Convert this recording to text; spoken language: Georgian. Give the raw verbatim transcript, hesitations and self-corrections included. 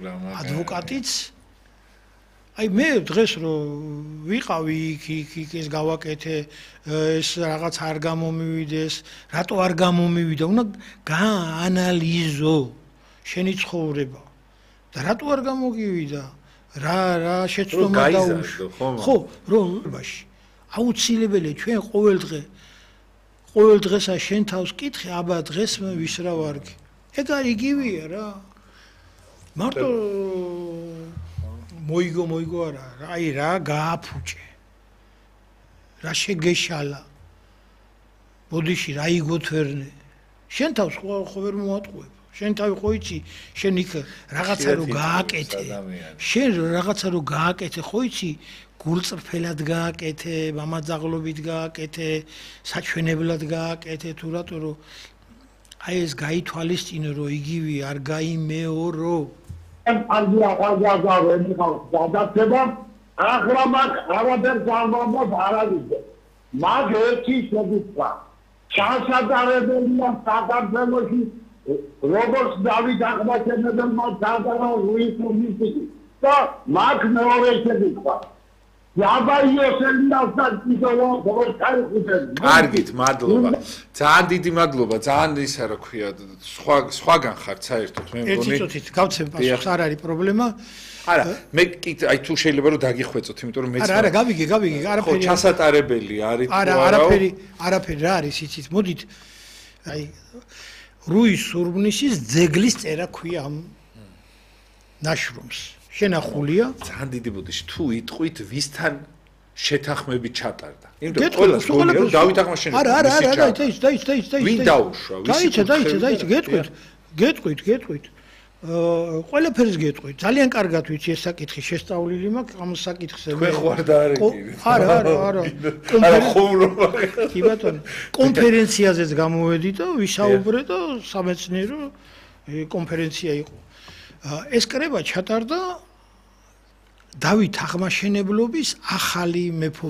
ადვოკატიც აი მე დღეს რომ ვიყავი იქ იქ ეს გავაკეთე ეს რაღაც არ გამომივიდეს რატო არ გამომივიდა უნდა გაანალიზო შენი ცხოვრება და რატო არ გამოგივიდა რა რა შეცდომა დაუშვა ხო რომ ბაში აუცილებელია ჩვენ ყოველ დღე ყოველ დღესა შენ თავს კითხე აბა დღეს მე ვისრა ვარგი ეგ არ იგივეა რა მარტო მოიგო მოიგო არა აი რა გააფუჭე რა შეგეშალა ბოდიში რა იგოთვერნე შენ თავს ხო ვერ მოატყუებ შენ თავი ხო იცი შენ იქ რაღაცა რო გააკეთე შენ რაღაცა რო გააკეთე ხო იცი გულწრფელად გააკეთე მამაძაღლობით გააკეთე საჩვენებლად გააკეთე თუ რატო რო აი ეს გაითვალისწინო რომ იგივე არ გაიმეორო Anzi, ağacağız, önce kalk. Zaten sebep, akramak, araber salmamız aralıdır. Ma göğütü çocuk var. Şansa da rebeliyan, sağdan femoşu, Roberts David Akbaşen'den ma sağdan o Ruiz Ruiz'i. Da, mak ne oraya çocuk var. Yaba yiyorsan nasıl bir olan doğru kayıp კარგით, მადლობა. ძალიან დიდი მადლობა. ძალიან ისა რა ქვია, სხვა სხვაგან ხარ საერთოდ მე მგონი. ერთი წუთით გავცემ პასუხს, არ არის პრობლემა. არა, მე კი აი თუ შეიძლება რომ დაგიხვეწოთ, იმიტომ რომ მეც არა, არა, გავიგე, გავიგე, არაფერი. ხო, ჩასატარებელი არის თუ არა, არაფერი, არაფერი რა არის იცით. მოდით აი რუის სურბნისის ძეგლის წერა ქვია ამ ნაშრომს. შენახულია ძალიან დიდი ბოდიში თუ იტყვით ვისთან შეთანხმებით ჩატარდა იმიტომ რომ ყველას გონია რომ დავით აღმაშენებელი არა არა არა დაიცა დაიცა დაიცა ვინ დაუშვა დაიცა დაიცა დაიცა გეტყვით გეტყვით გეტყვით ყველაფერს გეტყვით ძალიან კარგად ვიცი ეს საკითხი შესწავლილი მაქვს ამ საკითხზე მე ხوار და არა კი არა არა არა არა ხუმრობა კი ბატონო კონფერენციაზეც გამოვედი და ვისაუბრე და სამეცნიერო კონფერენცია იყო ეს კრება ჩატარდა დავით აღმაშენებლობის ახალი მეფობის